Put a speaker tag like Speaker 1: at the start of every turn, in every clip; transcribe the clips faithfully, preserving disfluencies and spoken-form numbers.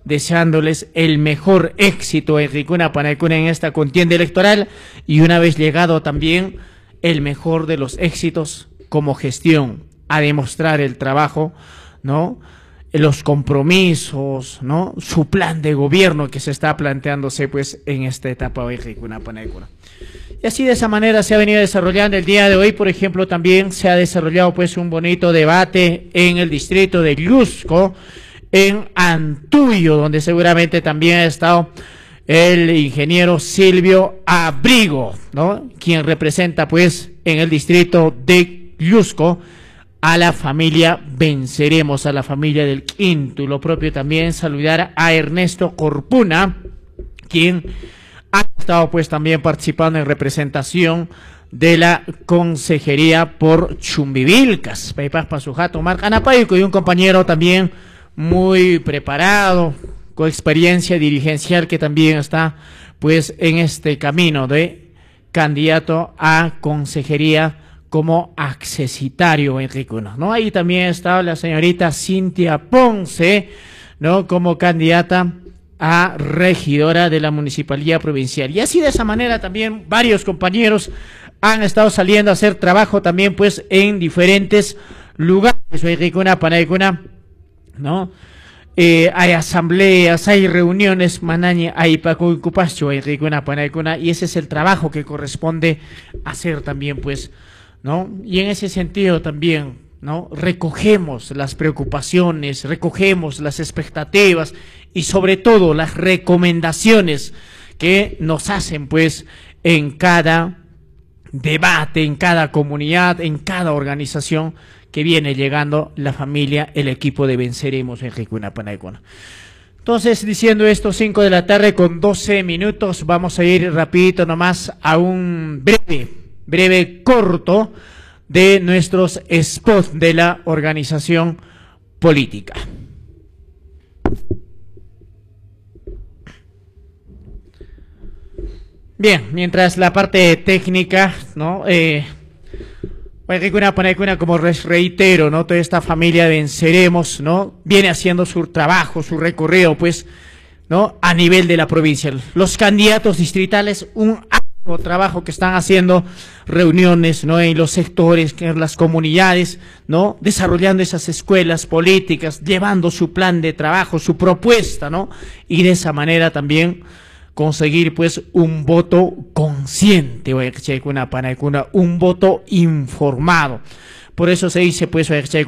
Speaker 1: deseándoles el mejor éxito en Ricuna Panaicuna en esta contienda electoral y una vez llegado también el mejor de los éxitos como gestión, a demostrar el trabajo, ¿no?, los compromisos, ¿no?, su plan de gobierno que se está planteándose pues en esta etapa de Ricuna Panaicuna. Y así de esa manera se ha venido desarrollando el día de hoy. Por ejemplo, también se ha desarrollado pues un bonito debate en el distrito de Llusco, en Antuyo, donde seguramente también ha estado el ingeniero Silvio Abrigo, ¿no?, quien representa pues en el distrito de Llusco a la familia Venceremos, a la familia del Quinto. Lo propio también saludar a Ernesto Corpuna, quien ha estado pues también participando en representación de la consejería por Chumbivilcas, Paipas Pasujato, Marcanapaico, y un compañero también muy preparado, con experiencia dirigencial, que también está pues en este camino de candidato a consejería como accesitario en Ricuna, ¿no? Ahí también está la señorita Cintia Ponce, ¿no?, como candidata a regidora de la Municipalidad Provincial. Y así de esa manera también varios compañeros han estado saliendo a hacer trabajo también pues en diferentes lugares en Ricuna Panaicuna, ¿no? Eh, hay asambleas, hay reuniones, manaña, hay pacuicupacho en Ricuna Panaicuna, y ese es el trabajo que corresponde hacer también pues, ¿no? Y en ese sentido también, ¿no?, recogemos las preocupaciones, recogemos las expectativas y sobre todo las recomendaciones que nos hacen pues en cada debate, en cada comunidad, en cada organización que viene llegando la familia, el equipo de Venceremos en Ricuna Panaicuna. Entonces, diciendo esto, cinco de la tarde con doce minutos, vamos a ir rapidito nomás a un breve, breve corto de nuestros spots de la organización política. Bien, mientras la parte técnica, ¿no?, eh, Ricuna Panaicuna, como reitero, ¿no?, toda esta familia de Venceremos, ¿no?, viene haciendo su trabajo, su recorrido, pues, ¿no?, a nivel de la provincia. Los candidatos distritales, un arduo trabajo que están haciendo, reuniones, ¿no?, en los sectores, en las comunidades, ¿no?, desarrollando esas escuelas políticas, llevando su plan de trabajo, su propuesta, ¿no?, y de esa manera también conseguir pues un voto consciente, un voto informado. Por eso se dice pues,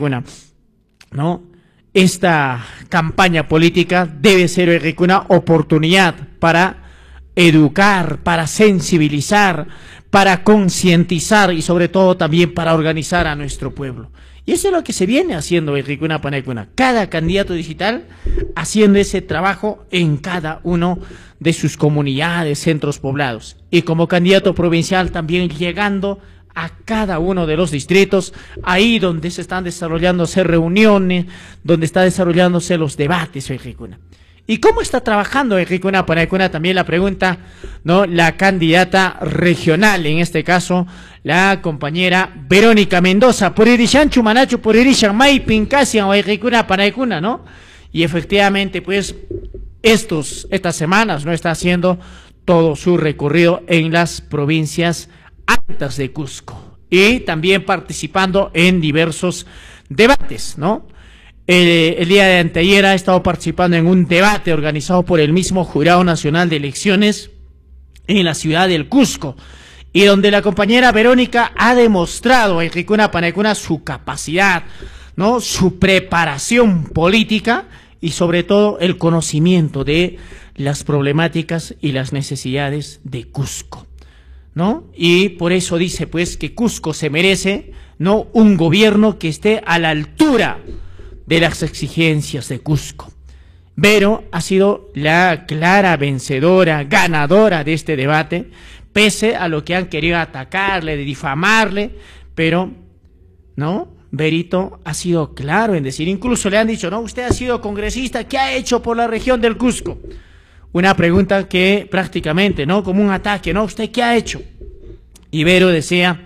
Speaker 1: ¿no?, esta campaña política debe ser una oportunidad para educar, para sensibilizar, para concientizar y sobre todo también para organizar a nuestro pueblo. Y eso es lo que se viene haciendo en Ricuna Panaicuna. Cada candidato digital haciendo ese trabajo en cada uno de sus comunidades, centros poblados. Y como candidato provincial también llegando a cada uno de los distritos, ahí donde se están desarrollándose reuniones, donde está desarrollándose los debates en Ricuna. ¿Y cómo está trabajando en Ricuna Panaicuna? También la pregunta, ¿no?, la candidata regional, en este caso, la compañera Verónica Mendoza, por Irishan Chumanacho, por Irishan May, Pincasian o Ricuna Panaicuna, ¿no? Y efectivamente, pues, estos, estas semanas, ¿no?, está haciendo todo su recorrido en las provincias altas de Cusco y también participando en diversos debates, ¿no? El, el día de anteayer ha estado participando en un debate organizado por el mismo Jurado Nacional de Elecciones en la ciudad del Cusco, y donde la compañera Verónica ha demostrado en Ricuna Panaicuna su capacidad, ¿no?, su preparación política y sobre todo el conocimiento de las problemáticas y las necesidades de Cusco, ¿no? Y por eso dice pues que Cusco se merece, ¿no?, un gobierno que esté a la altura de las exigencias de Cusco. Vero ha sido la clara vencedora, ganadora de este debate, pese a lo que han querido atacarle, difamarle, pero, ¿no?, Verito ha sido claro en decir, incluso le han dicho, no, usted ha sido congresista, ¿qué ha hecho por la región del Cusco? Una pregunta que prácticamente, ¿no?, como un ataque, ¿no?, ¿usted qué ha hecho? Y Vero decía,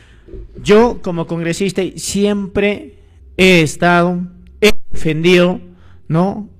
Speaker 1: yo como congresista siempre he estado, he defendido, ¿no?,